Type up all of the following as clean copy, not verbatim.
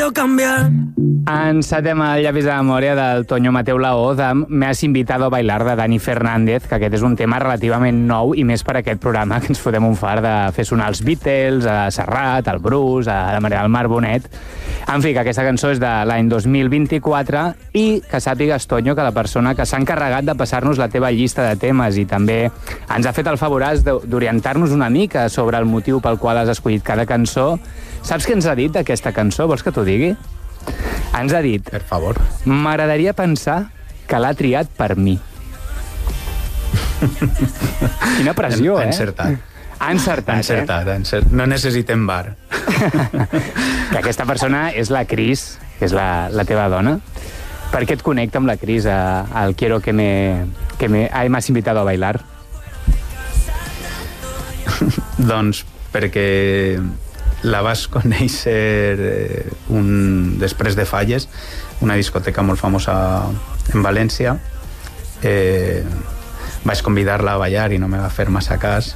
decidió cambiar. Encetem el llavis de memòria del Toño Mateu Laoz amb Me has invitado a bailar de Dani Fernández, que aquest és un tema relativament nou i més per aquest programa que ens fotem un far de fer sonar els Beatles, a Serrat, al Bruce, a la Maria del Mar Bonet. En fi, que aquesta cançó és de l'any 2024 i que sàpigues, Toño, que la persona que s'ha encarregat de passar-nos la teva llista de temes i també ens ha fet el favoràs d'orientar-nos una mica sobre el motiu pel qual has escollit cada cançó. Saps què ens ha dit d'aquesta cançó? Vols que t'ho digui? Ens ha dit... Per favor. M'agradaria pensar que l'ha triat per mi. Quina pressió, Encertat. Ha encertat, No necessitem bar. Que aquesta persona és la Cris, que és la teva dona. Per què et connecta amb la Cris al Quiero que m'has invitado a bailar? Doncs perquè la vas conèixer després de Falles, una discoteca molt famosa en València. Vaig convidar-la a ballar i no me va fer massa cas.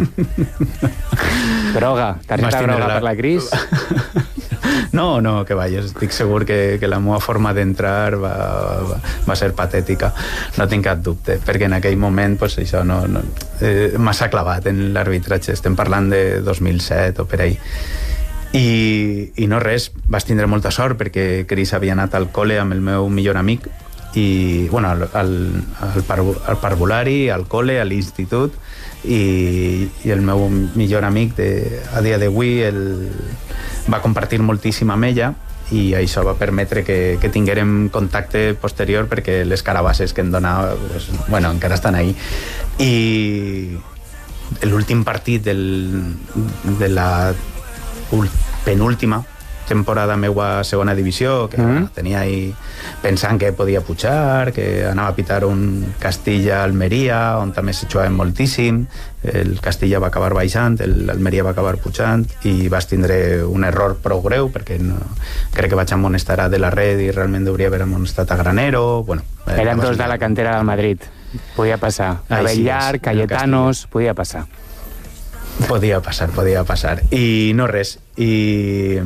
Droga, targeta groga per la Cris? No, que vayas. Estic segur que la meva forma d'entrar va ser patètica. No tinc cap dubte, perquè en aquell moment pues, això m'ha clavat en l'arbitratge. Estem parlant de 2007 o per ahí. I no res, vas tindre molta sort perquè Cris havia anat al col·le amb el meu millor amic i, bueno, al parvulari, al col·le, a l'institut, i el meu millor amic a dia d'avui va compartir moltíssim amb ella i això va permetre que tinguérem contacte posterior perquè les carabasses que em donava pues, bueno, encara estan ahí. I l'últim partit de la penúltima temporada meua a segona divisió, que tenia ahí pensant que podia pujar, que anava a pitar un Castilla-Almeria, on també se jugava moltíssim. El Castilla va acabar baixant, l'Almeria va acabar pujant, i vas tindre un error prou greu, perquè crec que vaig amonestar a De la Red i realment hauria haver amonestat a Granero. Bueno, eren dos de la cantera del Madrid. Podia passar. Abellar, Cayetanos, podia passar. Podia passar. I no res. I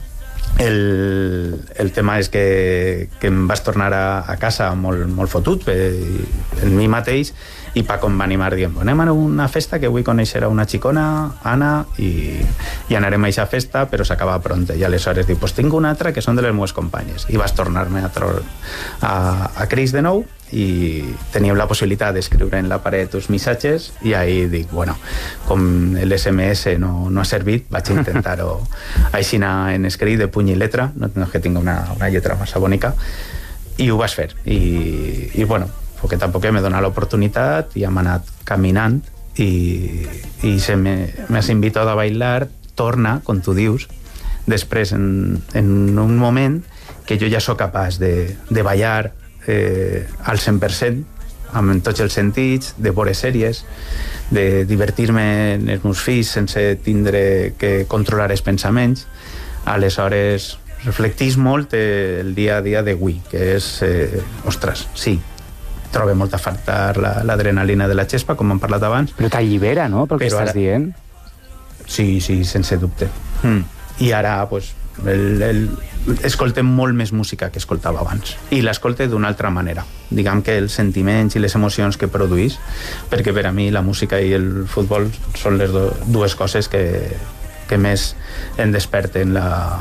el tema és que em vas tornar a casa molt fotut en mi mateix, i Paco em va animar dient, anem a una festa que vull conèixer a una xicona, Anna, i anarem a aquesta festa, però s'acaba pronta. I aleshores dic, pues tinc una altra que són de les meves companyes. I vas tornar-me a Cris de nou, i teníem la possibilitat d'escriure en la paret uns missatges, i ahí dic, bueno, com l'SMS no ha servit, vaig intentar-ho així en escrit de puny i letra, no és que tingui una lletra massa bonica, i ho vas fer. I bueno, poquet a poquet m'he donat l'oportunitat i hem anat caminant, i me has invitado a bailar torna, com tu dius, després en un moment que jo ja sóc capaç de ballar al 100%, amb tots els sentits, de veure sèries, de divertir-me en els meus fills sense tindre que controlar els pensaments. Aleshores, reflectís molt el dia a dia d'avui, que és, ostres, sí, trobo molt a faltar l'adrenalina de la xespa, com hem parlat abans. Però t'allibera, no?, pel que estàs dient. Sí, sense dubte. I ara, pues, escoltem molt més música que escoltava abans, i l'escolte d'una altra manera. Diguem que els sentiments i les emocions que produís, perquè per a mi la música i el futbol són les dues coses que més em desperten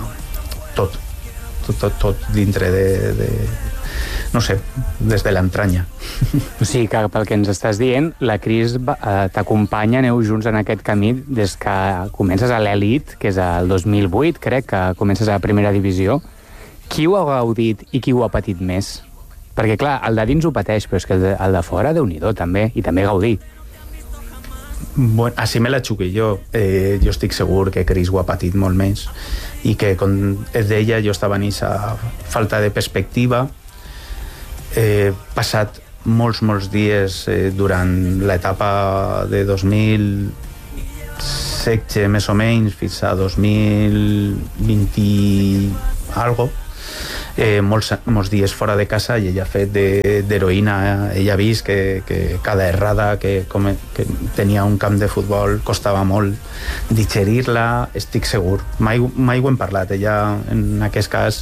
tot dintre de no sé, des de l'entranya. O sigui que pel que ens estàs dient, la Cris t'acompanya, aneu junts en aquest camí des que comences a l'Elit, que és el 2008, crec, que comences a la primera divisió. Qui ho ha gaudit i qui ho ha patit més? Perquè, clar, el de dins ho pateix, però és que el de fora, Déu-n'hi-do, també, i també gaudir. Bueno, així me la xuqui jo. Jo estic segur que Cris ho ha patit molt més, i que, com es deia, jo estava en aquesta falta de perspectiva. He passat molts dies durant l'etapa de 2016 més o menys fins a 2020 algo, molts dies fora de casa, i ella ha fet d'heroïna. Ella ha vist que cada errada que tenia un camp de futbol costava molt digerir-la, estic segur. Mai ho hem parlat. Ella, en aquest cas,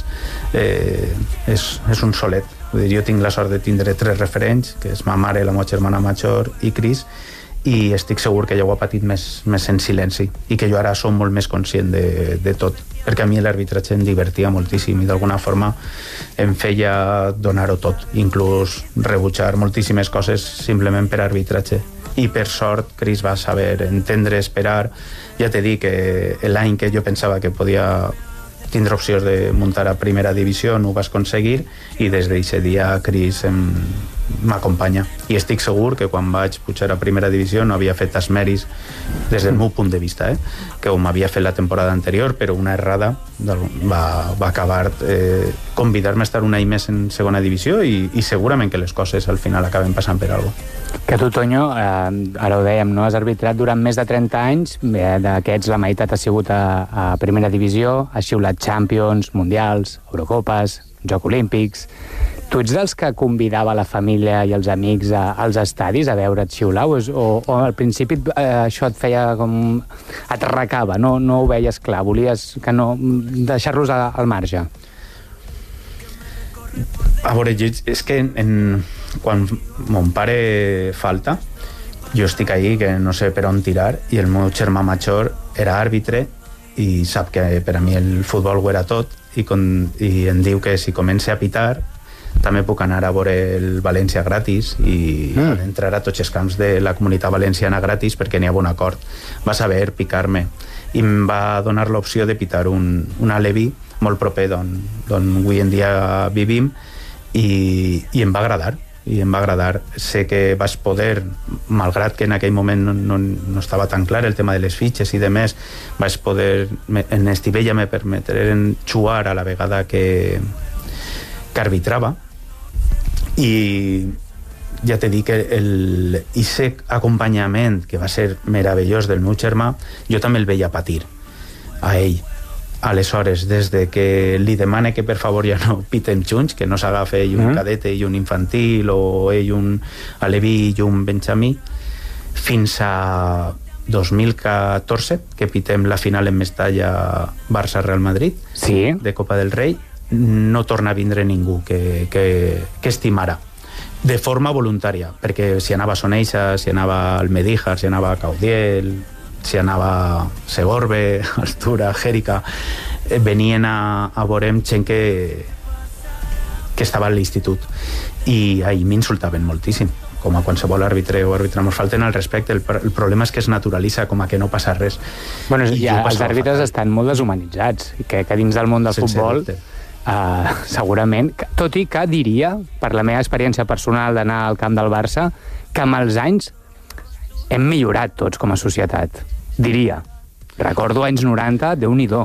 és un solet. Vull dir, jo tinc la sort de tindre 3 referents, que és ma mare, la meva germana major i Cris, i estic segur que ella ho ha patit més en silenci, i que jo ara som molt més conscient de tot, perquè a mi l'arbitratge em divertia moltíssim i d'alguna forma em feia donar-ho tot, inclús rebutjar moltíssimes coses simplement per arbitratge. I per sort Cris va saber entendre, esperar. Ja t'he dit que l'any que jo pensava que podia tindre opcions de muntar a primera divisió no ho vas aconseguir, i des d'aquest dia Cris m'acompanya, i estic segur que quan vaig pujar a primera divisió no havia fet els mèrits des del meu punt de vista, que ho m'havia fet la temporada anterior, però una errada va acabar convidar-me a estar un any més en segona divisió, i segurament que les coses al final acaben passant per alguna cosa. Que tu, Toño, ara ho dèiem, no? Has arbitrat durant més de 30 anys, d'aquests la meitat ha sigut a primera divisió, has xiulat Champions, Mundials, Eurocopes, Jocs Olímpics. Tu ets dels que convidava la família i els amics als estadis a veure't xiular, o al principi això et feia com... et arracava, no ho veies clar, volies que no deixar-los al marge? A veure, és que quan mon pare falta, jo estic ahí que no sé per on tirar, i el meu germà major era àrbitre i sap que per a mi el futbol ho era tot, i em diu que si comença a pitar també puc anar a veure el València gratis i entrar a tots els camps de la Comunitat Valenciana gratis, perquè n'hi ha bon acord. Va saber picar-me i em va donar l'opció de pitar un aleví molt proper d'on avui en dia vivim, i em va agradar. Sé que vas poder, malgrat que en aquell moment no estava tan clar el tema de les fitxes i demés, vaig poder, en Estivella me permeteren jugar a la vegada que arbitrava, i ja t'he dit que aquest acompanyament que va ser meravellós del meu germà, jo també el veia patir a ell. Aleshores, des de que li demane que per favor ja no pitem junts, que no s'agafa ell un cadete i un infantil, o ell un aleví i un benjamí, fins a 2014, que pitem la final en Mestalla Barça-Real Madrid, sí, de Copa del Rei, no torna a vindre ningú que estimara de forma voluntària, perquè si anava a Soneixa, si anava al Medíjar, si anava a Caudiel, si anava a Segorbe, Altura, Jèrica, venien a veurem gent que estava a l'institut, i ahir m'insultaven moltíssim, com a qualsevol àrbitre o àrbitre. Ens falten al respecte. El problema és que es naturalitza com a que no passa res. Bueno, ja els àrbitres estan molt deshumanitzats, que dins del món del futbol segurament, tot i que diria, per la meva experiència personal d'anar al camp del Barça, que amb els anys hem millorat tots com a societat, diria. Recordo anys 90, Déu-n'hi-do.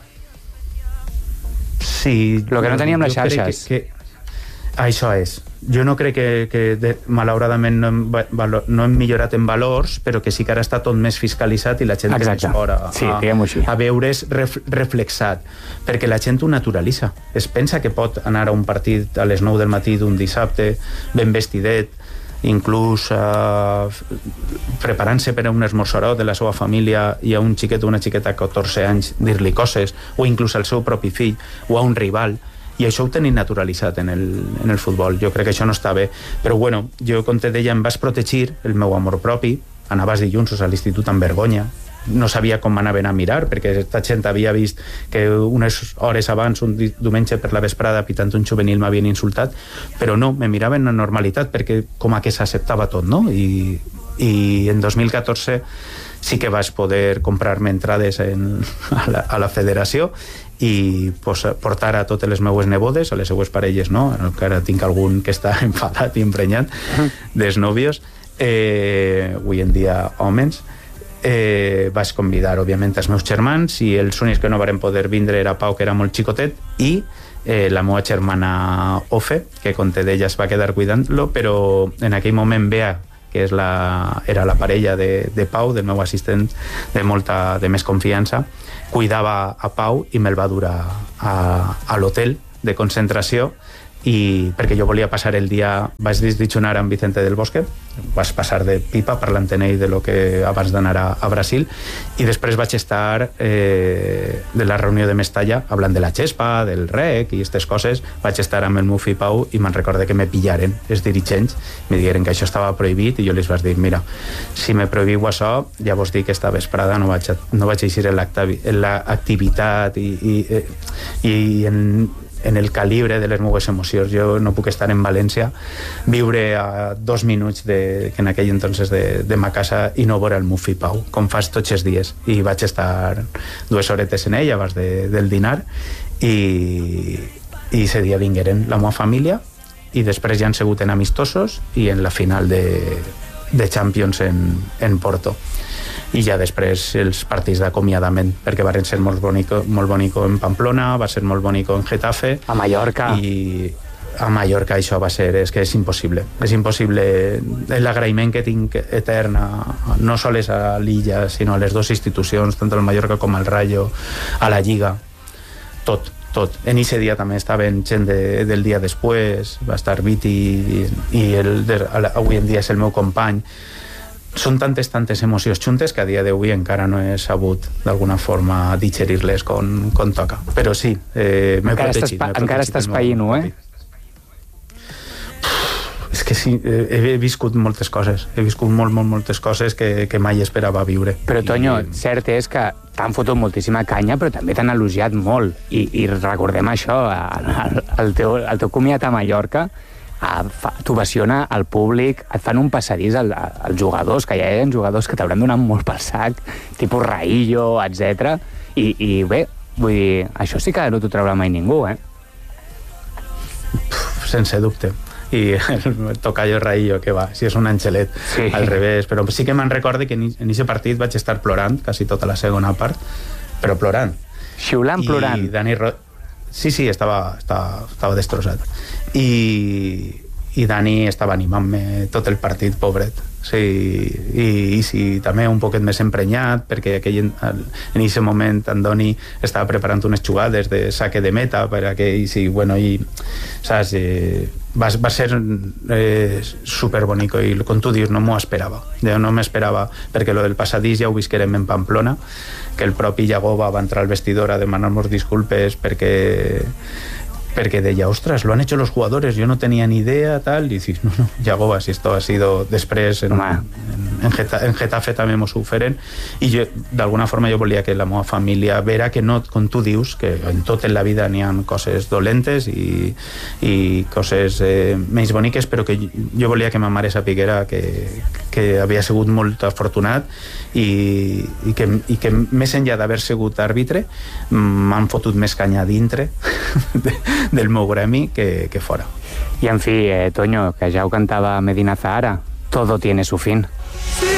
Sí. Lo que no teníem les xarxes. Això és. Jo no crec que malauradament no hem millorat en valors, però que sí que ara està tot més fiscalitzat i la gent és més fora a veure's reflexat, perquè la gent ho naturalitza. Es pensa que pot anar a un partit a les 9 del matí d'un dissabte ben vestidet, inclús preparant-se per a un esmorzarot de la seva família, i a un xiquet o una xiqueta de 14 anys dir-li coses, o inclús al seu propi fill o a un rival, i això ho tenim naturalitzat en el futbol. Jo crec que això no està bé, però bueno, jo, com te deia, em vas protegir el meu amor propi. Anaves dilluns a l'institut amb vergonya, no sabia com m'anaven a mirar, perquè aquesta gent havia vist que unes hores abans, un diumenge per la vesprada, pitant un juvenil, m'havien insultat, però no, me miraven amb normalitat, perquè com a que s'acceptava tot, no? I en 2014 sí que vaig poder comprar-me entrades a la federació i portar a totes les meues nebodes, a les seues parelles no, encara tinc algun que està enfadat i emprenyat dels nòvios, avui en dia homes. Vaig convidar òbviament els meus germans, i els únics que no varen poder vindre era Pau, que era molt xicotet, i la meva germana Ofe, que com te deia es va quedar cuidant-lo, però en aquell moment Bea, que era la parella de Pau, del meu assistent de més confiança, cuidava a Pau i me'l va dur a l'hotel de concentració, i perquè jo volia passar el dia, vaig disdicionar amb Vicente del Bosque, vas passar de pipa parlant amb ell de lo que abans d'anar a Brasil, i després vaig estar de la reunió de Mestalla parlant de la Xespa, del rec i aquestes coses. Vaig estar amb el Mufi Pau i me'n recorde que me pillaren els dirigents, me digueren que això estava prohibit, i jo els vaig dir, mira, si me prohibiu això, ja vos dic que esta vesprada no vaig eixir en l'activitat i en el calibre de les meves emocions. Jo no puc estar en València, viure a 2 minuts que en aquell entonces de ma casa i no veure el Mufi Pau, com fas tots els dies. I vaig estar 2 horetes en ell abans del dinar, i ese dia vingueren la meva família, i després ja han sigut en amistosos i en la final de Champions en Porto. I ja després els partits d'acomiadament, perquè van ser molt bonico en Pamplona, va ser molt bonico en Getafe. A Mallorca. I a Mallorca això va ser, és que és impossible. És impossible l'agraïment que tinc etern, no sols a l'Illa, sinó a les 2 institucions, tant al Mallorca com al Rayo, a la Lliga, tot. En ese dia també estaven gent del dia després, va estar Viti, i avui en dia és el meu company. Són tantes emocions juntes que a dia d'avui encara no he sabut d'alguna forma digerir-les com toca. Però sí, m'he protegit. Encara estàs païno, És que sí, he viscut moltes coses. He viscut moltes coses que mai esperava viure. Però, Toño, cert és que t'han fotut moltíssima canya, però també t'han elogiat molt. I recordem això, el teu comiat a Mallorca t'ovaciona al públic, et fan un passadís als jugadors, que ja hi ha jugadors que t'hauran donat molt pel sac, tipus Raillo, etc. I bé, vull dir, això sí que no t'ho traurà mai ningú, Sense dubte. I el tocayo Raillo, que va, si és un angelet, sí. Al revés, però sí que me'n recordo que en aquest partit vaig estar plorant quasi tota la segona part, però plorant. Xiulant, plorant. Sí, estava destrossat. I Dani estava animant-me tot el partit, pobret. Sí, i sí, també un poquet més emprenyat, perquè en aquest moment Andoni estava preparant unes jugades de saque de meta per a que, saps, va ser superbonico, i com tu dius, no m'ho esperava. Jo no m'esperava, perquè lo del passadís ja ho visquerem en Pamplona, que el propi Yagoba va entrar al vestidor a demanar-nos disculpes porque deia, ostras, lo han hecho los jugadores, yo no tenía ni idea, tal, y dices, no, Yagoba, si esto ha sido després en Getafe també m'ho oferen, i jo, d'alguna forma, jo volia que la meva família vera que no, com tu dius, que en tot en la vida n'hi ha coses dolentes i coses menys boniques, però que jo volia que ma mare sapiguera que havia sigut molt afortunat i que més enllà d'haver sigut àrbitre m'han fotut més canya dintre del meu gremi que fora. I en fi, Toño, que ja ho cantava Medina Zahara, todo tiene su fin.